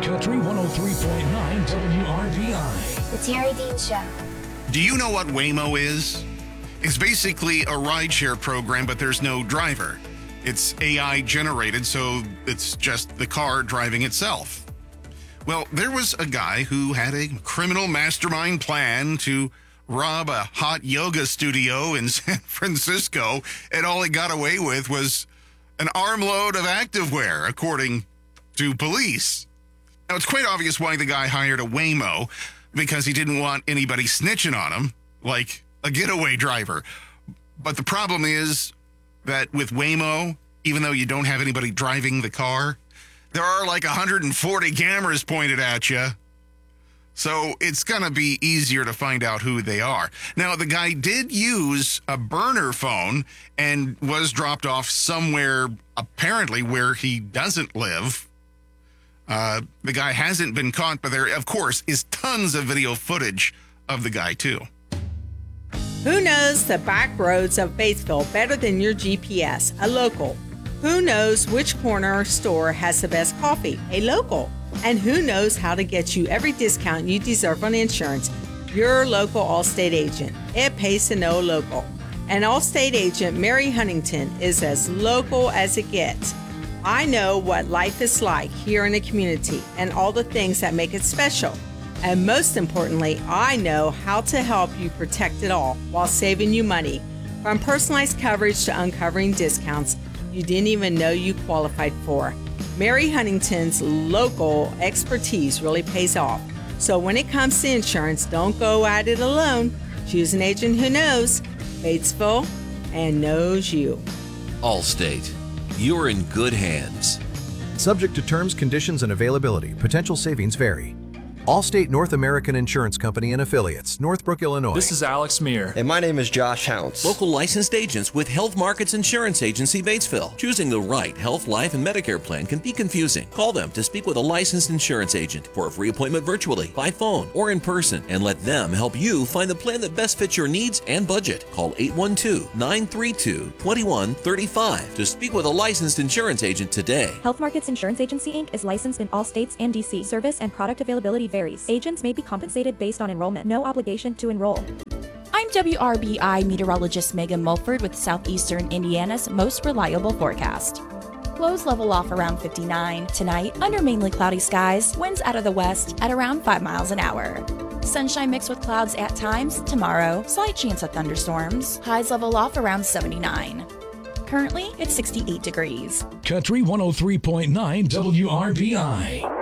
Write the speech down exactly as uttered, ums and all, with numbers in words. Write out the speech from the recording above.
Country one oh three point nine W R B I. The Terry Dean Show. Do you know what Waymo is? It's basically a rideshare program, but there's no driver. It's A I generated, so it's just the car driving itself. Well, there was a guy who had a criminal mastermind plan to rob a hot yoga studio in San Francisco, and all he got away with was an armload of activewear, according to police. Now, it's quite obvious why the guy hired a Waymo, because he didn't want anybody snitching on him, like a getaway driver. But the problem is that with Waymo, even though you don't have anybody driving the car, there are like one hundred forty cameras pointed at you. So it's going to be easier to find out who they are. Now, the guy did use a burner phone and was dropped off somewhere, apparently, where he doesn't live. Uh, the guy hasn't been caught, but there, of course, is tons of video footage of the guy, too. Who knows the back roads of Batesville better than your G P S? A local. Who knows which corner store has the best coffee? A local. And who knows how to get you every discount you deserve on insurance? Your local Allstate agent. It pays to know local. And Allstate agent Mary Huntington is as local as it gets. I know what life is like here in the community and all the things that make it special. And most importantly, I know how to help you protect it all while saving you money. From personalized coverage to uncovering discounts you didn't even know you qualified for. Mary Huntington's local expertise really pays off. So when it comes to insurance, don't go at it alone. Choose an agent who knows Batesville and knows you. Allstate. You're in good hands. Subject to terms, conditions, and availability. Potential savings vary. Allstate North American Insurance Company and Affiliates, Northbrook, Illinois. This is Alex Meir. And my name is Josh Hounds. Local licensed agents with Health Markets Insurance Agency, Batesville. Choosing the right health, life, and Medicare plan can be confusing. Call them to speak with a licensed insurance agent for a free appointment virtually, by phone, or in person, and let them help you find the plan that best fits your needs and budget. Call eight one two, nine three two, two one three five to speak with a licensed insurance agent today. Health Markets Insurance Agency, Incorporated is licensed in all states and D C. Service and product availability varies. Agents may be compensated based on enrollment. No obligation to enroll. I'm W R B I meteorologist Megan Mulford with Southeastern Indiana's most reliable forecast. Lows level off around fifty-nine. Tonight, under mainly cloudy skies, winds out of the west at around five miles an hour. Sunshine mixed with clouds at times. Tomorrow, slight chance of thunderstorms. Highs level off around seventy-nine. Currently, it's sixty-eight degrees. Country one oh three point nine W R B I.